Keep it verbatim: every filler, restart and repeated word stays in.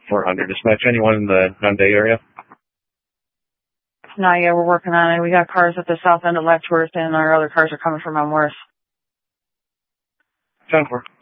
four hundred. Dispatch, anyone in the Hyundai area? No, yeah, we're working on it. We got cars at the south end of Letchworth, and our other cars are coming from Elmworth. ten four.